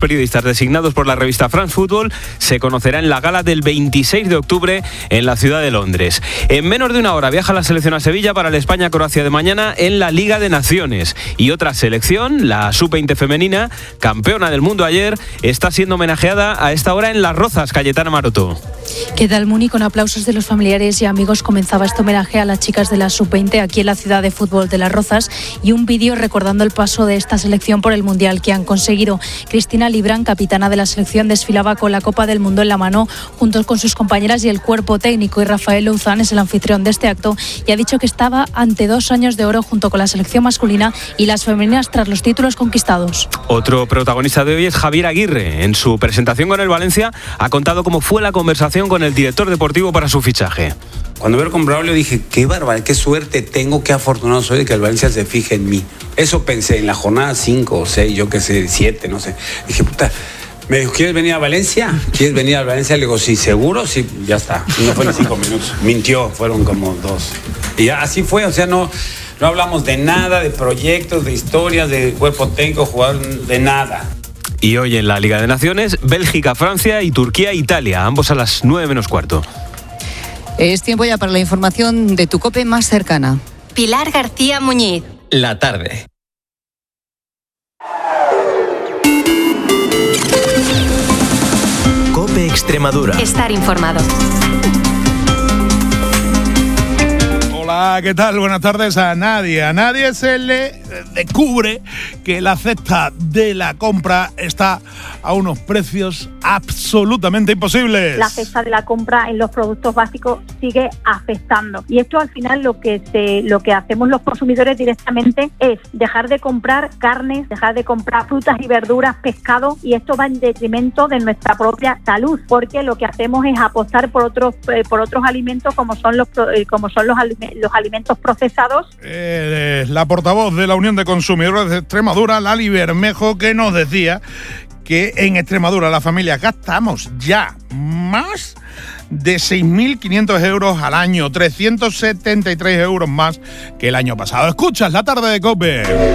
periodistas designados por la revista France Football se conocerá en la gala del 26 de octubre en la ciudad de Londres. En menos de una hora viaja la selección a Sevilla para el España-Croacia de mañana en la Liga de Naciones. Y otra selección, la Sub-20 femenina, campeona del mundo ayer, está siendo homenajeada a esta hora en Las Rozas. Cayetana Maroto. ¿Qué tal, Muni? Con aplausos de los familiares y amigos comenzaba este homenaje a las chicas de la Sub-20 aquí en la ciudad de fútbol de Las Rozas y un vídeo recordando el paso de esta selección por el Mundial que han conseguido. Cristina Librán, capitana de la selección, desfilaba con la Copa del Mundo en la mano junto con sus compañeras y el cuerpo técnico, y Rafael Louzán es el anfitrión de este acto y ha dicho que estaba ante 2 años de oro junto con la selección masculina y las femeninas tras los títulos conquistados. Otro protagonista de hoy es Javier Aguirre. En su presentación con el Valencia ha contado cómo fue la conversación con el director deportivo para su fichaje. Cuando veo con Braulio dije, qué bárbaro, qué suerte tengo, qué afortunado soy de que el Valencia se fije en mí. Eso pensé en la jornada 5 o 6, yo qué sé, 7, no sé. Dije, puta, me dijo, ¿quieres venir a Valencia? ¿Quieres venir a Valencia? Le digo, sí, ¿seguro? Sí, ya está. No fue ni 5 minutos. Mintió, fueron como 2. Y así fue, o sea, no hablamos de nada, de proyectos, de historias, de cuerpo técnico, jugador, de nada. Y hoy en la Liga de Naciones, Bélgica, Francia y Turquía, Italia, ambos a las 9 menos cuarto. Es tiempo ya para la información de tu COPE más cercana. Pilar García Muñiz. La tarde. COPE Extremadura. Estar informado. Hola, ¿qué tal? Buenas tardes. A nadie se le descubre que la cesta de la compra está a unos precios absolutamente imposibles. La cesta de la compra en los productos básicos sigue afectando. Y esto al final lo que hacemos los consumidores directamente es dejar de comprar carnes, dejar de comprar frutas y verduras, pescado, y esto va en detrimento de nuestra propia salud, porque lo que hacemos es apostar por otros alimentos como son los alimentos procesados. La portavoz de la Unión de Consumidores de Extremadura, Lali Bermejo, que nos decía que en Extremadura las familias gastamos ya más de 6.500 euros al año, 373 euros más que el año pasado. Escuchas La Tarde de COPE.